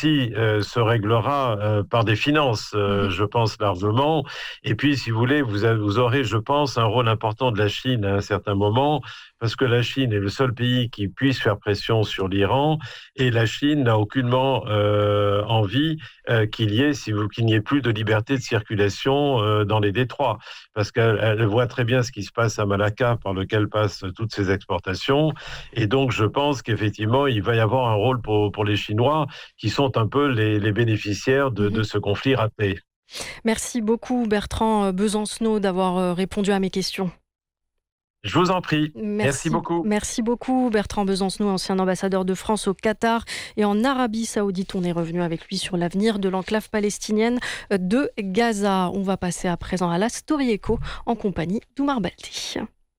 ceci se réglera par des finances, je pense largement. Et puis, si vous voulez, vous aurez, je pense, un rôle important de la Chine à un certain moment, parce que la Chine est le seul pays qui puisse faire pression sur l'Iran, et la Chine n'a aucunement envie qu'il n'y ait plus de liberté de circulation dans les détroits, parce qu'elle voit très bien ce qui se passe à Malacca, par lequel passent toutes ces exportations, et donc je pense qu'effectivement, il va y avoir un rôle pour les Chinois, qui sont un peu les bénéficiaires de ce conflit raté. Merci beaucoup Bertrand Besancenot d'avoir répondu à mes questions. Je vous en prie. Merci beaucoup. Merci beaucoup Bertrand Besancenot, ancien ambassadeur de France au Qatar et en Arabie Saoudite. On est revenu avec lui sur l'avenir de l'enclave palestinienne de Gaza. On va passer à présent à la Story Echo en compagnie d'Oumar Baldé.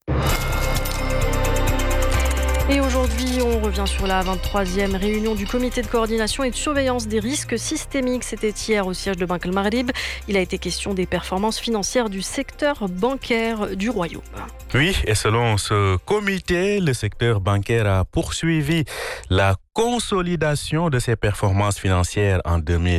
Et aujourd'hui, on revient sur la 23e réunion du comité de coordination et de surveillance des risques systémiques. C'était hier au siège de Bank el-Maghrib. Il a été question des performances financières du secteur bancaire du Royaume. Oui, et selon ce comité, le secteur bancaire a poursuivi la consolidation de ses performances financières en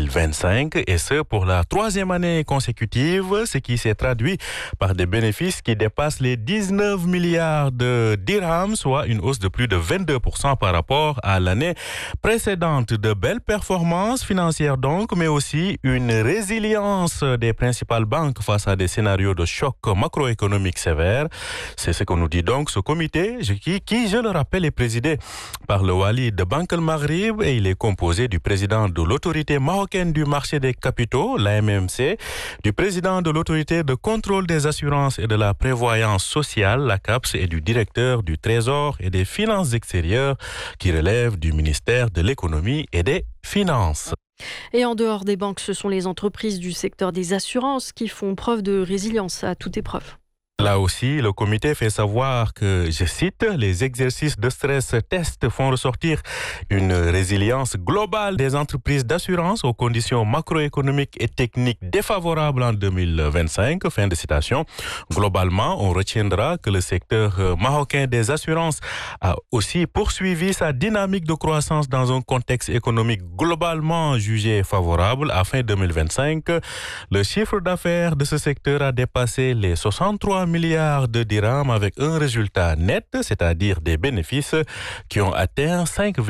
2025, et ce pour la 3e année consécutive, ce qui s'est traduit par des bénéfices qui dépassent les 19 milliards de dirhams, soit une hausse de plus de 22% par rapport à l'année précédente. De belles performances financières donc, mais aussi une résilience des principales banques face à des scénarios de choc macroéconomique sévères. C'est ce que nous dit donc ce comité, qui, je le rappelle, est présidé par le wali de Bank el-Maghrib, et il est composé du président de l'autorité marocaine du marché des capitaux, l'AMMC, du président de l'autorité de contrôle des assurances et de la prévoyance sociale, la CAPS, et du directeur du Trésor et des finances extérieures, qui relève du ministère de l'économie et des finances. Et en dehors des banques, ce sont les entreprises du secteur des assurances qui font preuve de résilience à toute épreuve. Là aussi, le comité fait savoir que, je cite, les exercices de stress test font ressortir une résilience globale des entreprises d'assurance aux conditions macroéconomiques et techniques défavorables en 2025. Fin de citation. Globalement, on retiendra que le secteur marocain des assurances a aussi poursuivi sa dynamique de croissance dans un contexte économique globalement jugé favorable. À fin 2025, le chiffre d'affaires de ce secteur a dépassé les 63 milliards de dirhams, avec un résultat net, c'est-à-dire des bénéfices qui ont atteint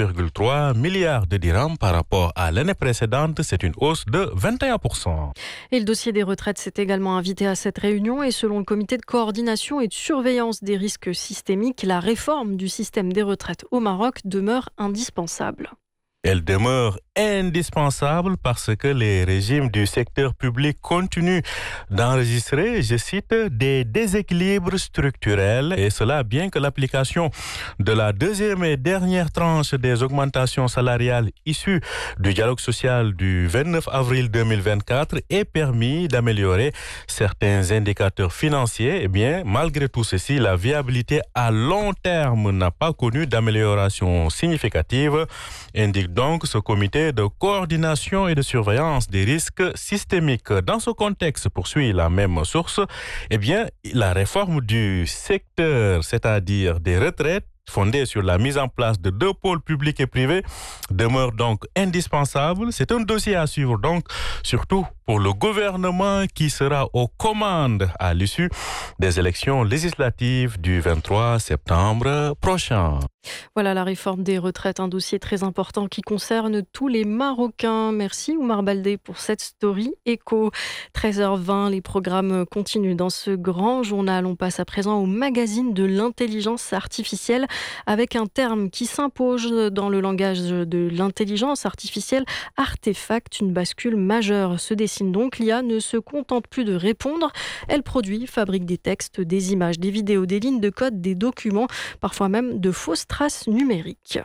5,3 milliards de dirhams par rapport à l'année précédente. C'est une hausse de 21%. Et le dossier des retraites s'est également invité à cette réunion, et selon le comité de coordination et de surveillance des risques systémiques, la réforme du système des retraites au Maroc demeure indispensable. Elle demeure indispensable parce que les régimes du secteur public continuent d'enregistrer, je cite, des déséquilibres structurels, et cela bien que l'application de la 2e et dernière tranche des augmentations salariales issues du dialogue social du 29 avril 2024 ait permis d'améliorer certains indicateurs financiers. Eh bien, malgré tout ceci, la viabilité à long terme n'a pas connu d'amélioration significative, indique donc ce comité de coordination et de surveillance des risques systémiques. Dans ce contexte, poursuit la même source, eh bien, la réforme du secteur, c'est-à-dire des retraites, fondée sur la mise en place de 2 pôles publics et privés, demeure donc indispensable. C'est un dossier à suivre donc, surtout pour le gouvernement qui sera aux commandes à l'issue des élections législatives du 23 septembre prochain. Voilà, la réforme des retraites, un dossier très important qui concerne tous les Marocains. Merci Oumar Baldé pour cette story écho. 13h20, les programmes continuent dans ce grand journal. On passe à présent au magazine de l'intelligence artificielle, avec un terme qui s'impose dans le langage de l'intelligence artificielle, artefact. Une bascule majeure se dessine donc. L'IA ne se contente plus de répondre. Elle produit, fabrique des textes, des images, des vidéos, des lignes de code, des documents, parfois même de fausses traces numériques.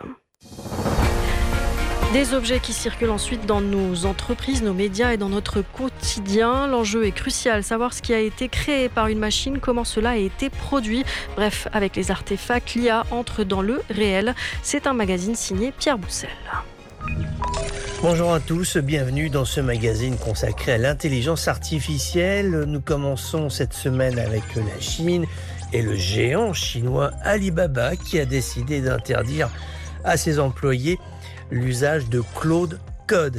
Des objets qui circulent ensuite dans nos entreprises, nos médias et dans notre quotidien. L'enjeu est crucial, savoir ce qui a été créé par une machine, comment cela a été produit. Bref, avec les artefacts, l'IA entre dans le réel. C'est un magazine signé Pierre Boussel. Bonjour à tous, bienvenue dans ce magazine consacré à l'intelligence artificielle. Nous commençons cette semaine avec la Chine et le géant chinois Alibaba qui a décidé d'interdire à ses employés l'usage de Claude Code.